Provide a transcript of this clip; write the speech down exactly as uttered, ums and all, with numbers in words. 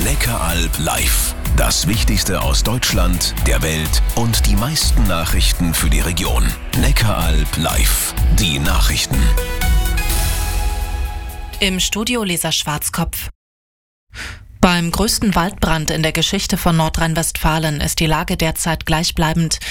Neckaralb live. Das Wichtigste aus Deutschland, der Welt und die meisten Nachrichten für die Region. Neckaralb live. Die Nachrichten. Im Studio Lisa Schwarzkopf. Beim größten Waldbrand in der Geschichte von Nordrhein-Westfalen ist die Lage derzeit gleichbleibend.